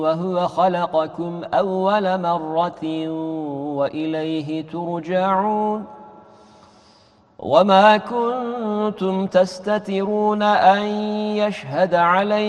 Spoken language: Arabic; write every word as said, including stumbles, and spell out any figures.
وهو خلقكم أول مرة وإليه ترجعون وما كنتم تستترون أن يشهد عليكم